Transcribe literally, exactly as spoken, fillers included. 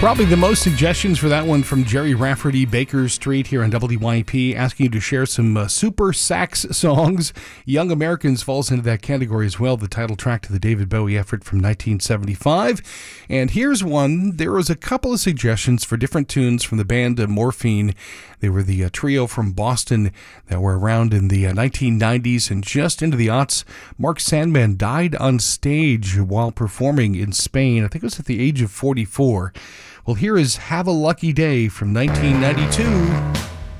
Probably the most suggestions for that one from Jerry Rafferty, Baker Street here on W Y P, asking you to share some uh, super sax songs. Young Americans falls into that category as well, the title track to the David Bowie effort from nineteen seventy-five. And here's one. There was a couple of suggestions for different tunes from the band uh, Morphine. They were the uh, trio from Boston that were around in the uh, nineteen nineties and just into the aughts. Mark Sandman died on stage while performing in Spain. I think it was at the age of forty-four. Well, here is Have a Lucky Day from nineteen ninety-two.